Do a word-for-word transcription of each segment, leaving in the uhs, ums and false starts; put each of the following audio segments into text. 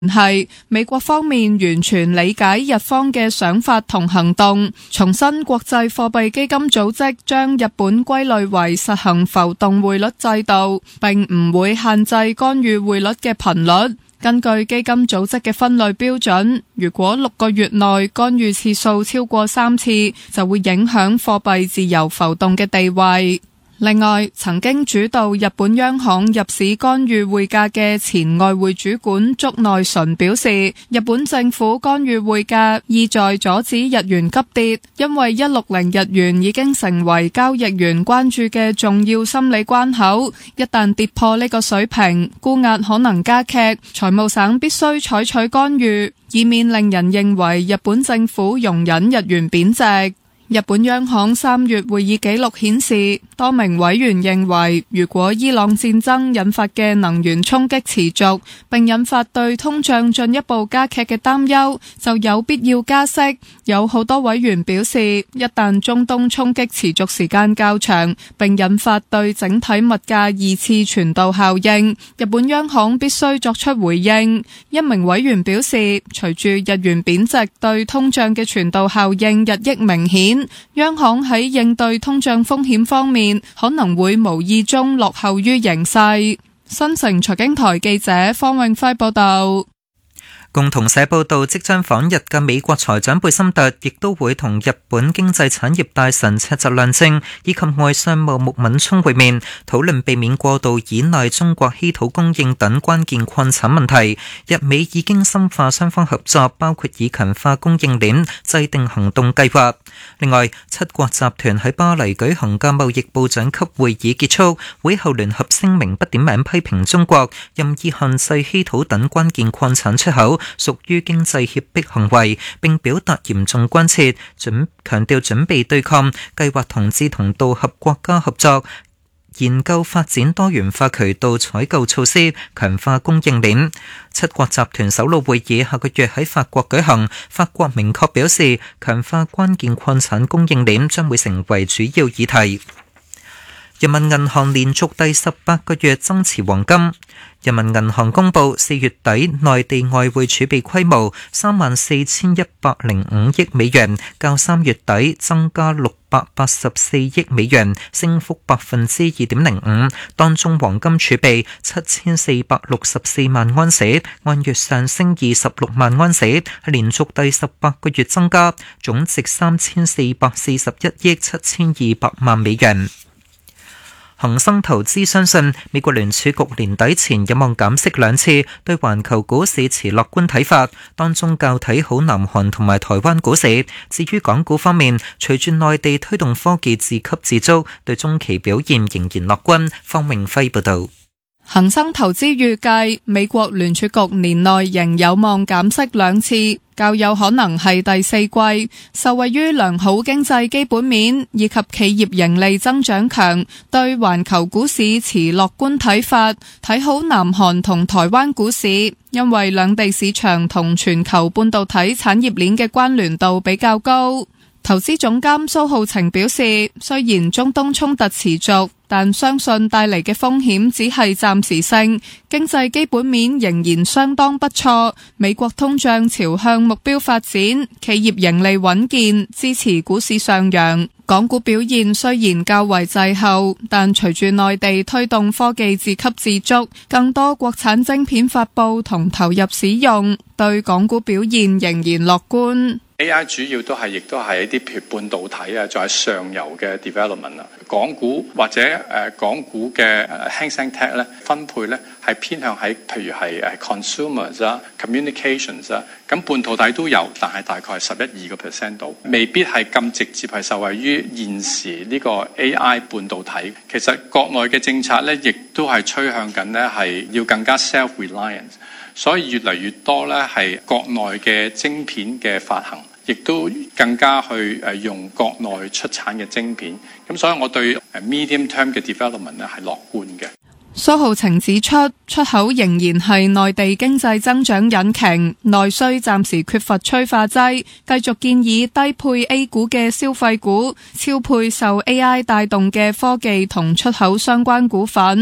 係美國方面完全理解日方嘅想法同行動，重申國際貨幣基金組織將日本歸類為實行浮動匯率制度，並唔會限制干預匯率嘅頻率。根據基金組織嘅分類標準，如果六個月內干預次數超過三次，就會影響貨幣自由浮動嘅地位。另外，曾經主導日本央行入市干預匯價嘅前外匯主管竹內純表示，日本政府干預匯價意在阻止日元急跌，因為一百六十日元已經成為交易員關注嘅重要心理關口，一旦跌破呢個水平，沽壓可能加劇，財務省必須採取干預，以免令人認為日本政府容忍日元貶值。日本央行三月會議記錄顯示，多名委員認為，如果伊朗戰爭引發嘅能源衝擊持續，並引發對通脹進一步加劇嘅擔憂，就有必要加息。有好多委員表示，一旦中東衝擊持續時間較長，並引發對整體物價二次傳導效應，日本央行必須作出回應。一名委員表示，隨住日元貶值對通脹嘅傳導效應日益明顯，央行喺應對通脹風險方面可能會無意中落後於形勢。新城財經台記者方永輝報道。 共同社報道，即將訪日嘅美國財長貝森特亦都會同日本經濟產業大臣赤澤亮正以及外相茂木敏充會面，討論避免過度依賴中國稀土供應等關鍵礦產問題。日美已經深化雙方合作，包括以強化供應鏈制定行動計劃。另外，七國集團喺巴黎舉行嘅貿易部長級會議結束，會後聯合聲明不點名批評中國任意限制稀土等關鍵礦產出口，屬於經濟脅迫行為，並表達嚴重關切，準強調準備對抗，計劃同志同道合國家合作，研究發展多元化渠道採購措施，強化供應鏈。七國集團首腦會議下個月喺法國舉行，法國明確表示，強化關鍵礦產供應鏈將會成為主要議題。人民銀行連續第十八個月增持黃金。人民銀行公布四月底內地外匯儲備規模三萬四千一百零五億美元，較三月底增加六百八十四億美元，升幅百分之二點零五。當中黃金儲備七千四百六十四萬安士，按月上升二十六萬安士，係連續第十八個月增加，總值三千四百四十一億七千二百萬美元。恒生投資相信美國聯儲局年底前有望減息兩次，對環球股市持樂觀睇法，當中較睇好南韓同埋台灣股市。至於港股方面，隨住內地推動科技自給自足，對中期表現仍然樂觀。方永輝報導。 恒生投資預計美國聯儲局年內仍有望減息兩次，較有可能係第四季，受惠於良好經濟基本面以及企業盈利增長強，對環球股市持樂觀睇法，睇好南韓同台灣股市，因為兩地市場同全球半導體產業鏈嘅關聯度比較高。投資總監蘇浩晴表示，雖然中東衝突持續，但相信帶嚟嘅風險只係暫時性，經濟基本面仍然相當不錯，美國通脹朝向目標發展，企業盈利穩健，支持股市上揚。港股表現雖然較為滯後，但隨住內地推動科技自給自足，更多國產晶片發佈同投入使用，對港股表現仍然樂觀。 A I 主要都係，亦都係一啲譬如半導體啊，仲係上游嘅 development 啊。港股或者誒、呃、港股嘅誒 Hang Seng Tech 咧分配咧係偏向喺譬如係誒 consumers 啊、communications 啊，咁半導體都有，但係大概係十一二個 percent 度，未必係咁直接係受惠於現時呢個 A I 半導體。其實國內嘅政策咧，亦都係趨向緊咧係要更加 self-reliance， 所以越嚟越多咧係國內嘅晶片嘅發行。亦都更加去誒用國內出產嘅晶片，咁所以我對 medium term 嘅 development 咧係樂觀嘅。 蘇浩晴指出，出口仍然係內地經濟增長引擎，內需暫時缺乏催化劑，繼續建議低配 A 股嘅消費股，超配受 A I 帶動嘅科技同出口相關股份。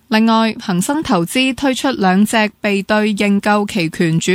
另外，恒生投資推出兩隻備兌認購期權主